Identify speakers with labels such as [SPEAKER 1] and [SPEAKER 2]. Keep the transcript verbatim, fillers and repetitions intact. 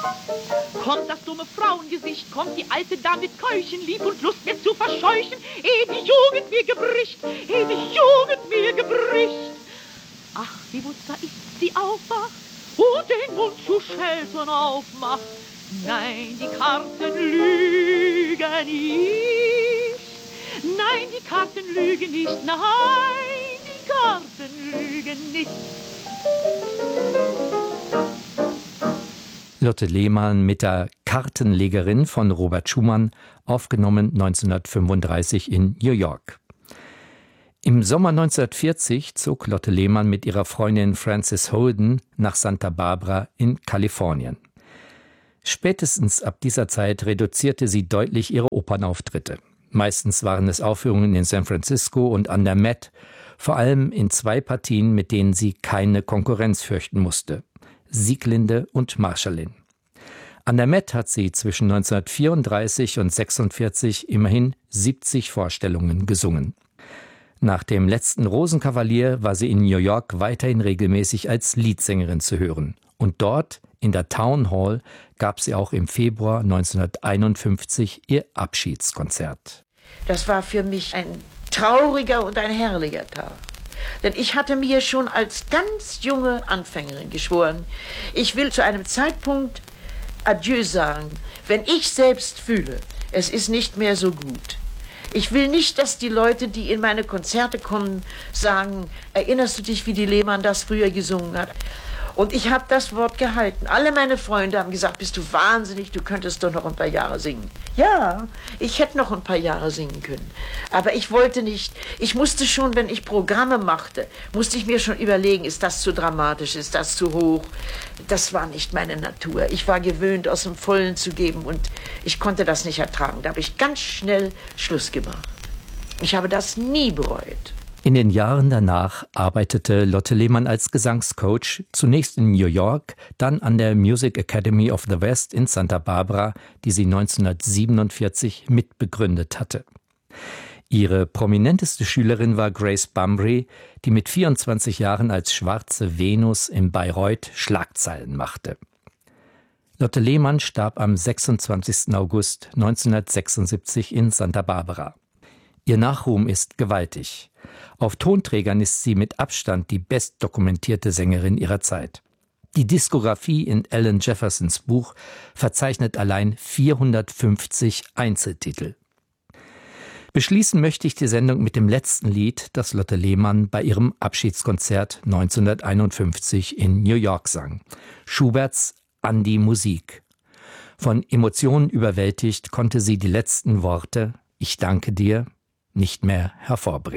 [SPEAKER 1] Kommt das dumme Frauengesicht, kommt die alte Dame mit Keuchen, lieb und Lust mir zu verscheuchen, ehe die Jugend mir gebricht, ehe die Jugend mir gebricht. Ach, wie munter ist sie aufwacht und den Mund zu schelten aufmacht. Nein, die Karten lügen nicht, nein, die Karten lügen nicht, nein, die Karten lügen nicht.
[SPEAKER 2] Lotte Lehmann mit der Kartenlegerin von Robert Schumann, aufgenommen neunzehnhundertfünfunddreißig in New York. Im Sommer neunzehnhundertvierzig zog Lotte Lehmann mit ihrer Freundin Frances Holden nach Santa Barbara in Kalifornien. Spätestens ab dieser Zeit reduzierte sie deutlich ihre Opernauftritte. Meistens waren es Aufführungen in San Francisco und an der Met, vor allem in zwei Partien, mit denen sie keine Konkurrenz fürchten musste: Sieglinde und Marschallin. An der Met hat sie zwischen neunzehnhundertvierunddreißig und sechsundvierzig immerhin siebzig Vorstellungen gesungen. Nach dem letzten Rosenkavalier war sie in New York weiterhin regelmäßig als Leadsängerin zu hören. Und dort, in der Town Hall, gab sie auch im Februar neunzehnhunderteinundfünfzig ihr Abschiedskonzert.
[SPEAKER 3] Das war für mich ein trauriger und ein herrlicher Tag. Denn ich hatte mir schon als ganz junge Anfängerin geschworen, ich will zu einem Zeitpunkt Adieu sagen, wenn ich selbst fühle, es ist nicht mehr so gut. Ich will nicht, dass die Leute, die in meine Konzerte kommen, sagen, erinnerst du dich, wie die Lehmann das früher gesungen hat? Und ich habe das Wort gehalten. Alle meine Freunde haben gesagt, bist du wahnsinnig, du könntest doch noch ein paar Jahre singen. Ja, ich hätte noch ein paar Jahre singen können. Aber ich wollte nicht, ich musste schon, wenn ich Programme machte, musste ich mir schon überlegen, ist das zu dramatisch, ist das zu hoch? Das war nicht meine Natur. Ich war gewöhnt, aus dem Vollen zu geben und ich konnte das nicht ertragen. Da habe ich ganz schnell Schluss gemacht. Ich habe das nie bereut.
[SPEAKER 2] In den Jahren danach arbeitete Lotte Lehmann als Gesangscoach, zunächst in New York, dann an der Music Academy of the West in Santa Barbara, die sie neunzehnhundertsiebenundvierzig mitbegründet hatte. Ihre prominenteste Schülerin war Grace Bumbry, die mit vierundzwanzig Jahren als schwarze Venus in Bayreuth Schlagzeilen machte. Lotte Lehmann starb am sechsundzwanzigsten August neunzehnhundertsechsundsiebzig in Santa Barbara. Ihr Nachruhm ist gewaltig. Auf Tonträgern ist sie mit Abstand die bestdokumentierte Sängerin ihrer Zeit. Die Diskografie in Alan Jeffersons Buch verzeichnet allein vierhundertfünfzig Einzeltitel. Beschließen möchte ich die Sendung mit dem letzten Lied, das Lotte Lehmann bei ihrem Abschiedskonzert neunzehnhunderteinundfünfzig in New York sang. Schuberts An die Musik. Von Emotionen überwältigt konnte sie die letzten Worte »Ich danke dir« nicht mehr hervorbringen.